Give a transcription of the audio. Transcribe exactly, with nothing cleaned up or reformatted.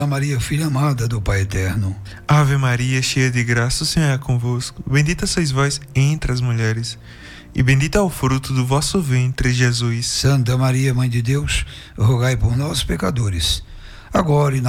Maria, filha amada do Pai Eterno. Ave Maria, cheia de graça, o Senhor é convosco. Bendita sois vós entre as mulheres, e bendito é o fruto do vosso ventre, Jesus. Santa Maria, Mãe de Deus, rogai por nós, pecadores, agora e na